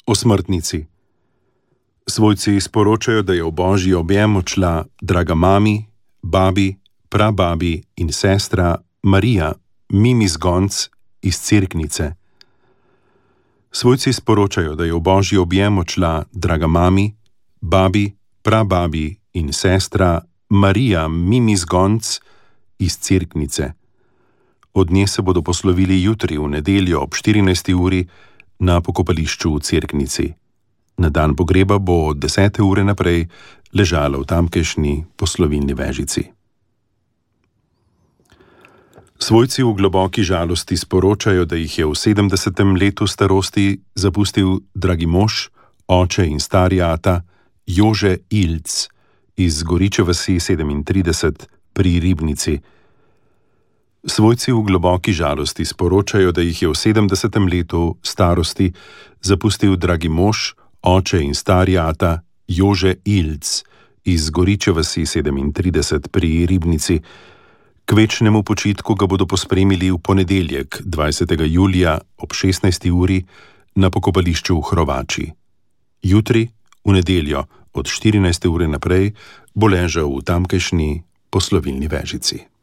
O smrtnici. Svojci sporočajo, da je v božji objem odšla draga mami, babi, prababi in sestra Marija Mimi Zgonc iz Cerknice. Svojci sporočajo, da je v božji objem odšla draga mami, babi, prababi in sestra Marija Mimi Zgonc iz Cerknice. Od nje se bodo poslovili jutri v nedeljo ob 14. uri na pokopališču v Cerknici. Na dan pogreba bo od 10. ure naprej ležala v tamkajšnji poslovilni vežici. Svojci v globoki žalosti sporočajo, da jih je v 70. letu starosti zapustil dragi mož, oče in stari ata Jože Ilc iz Goriče vasi 37 pri Ribnici. Svojci v globoki žalosti sporočajo, da jih je v 70. letu starosti zapustil dragi mož, oče in stari ata Jože Ilc iz Goriče vasi 37 pri Ribnici. K večnemu počitku ga bodo pospremili v ponedeljek, 20. julija ob 16. uri na pokopališču v Hrovači. Jutri, v nedeljo, od 14. ure naprej, bo ležal v tamkajšnji poslovilni vežici.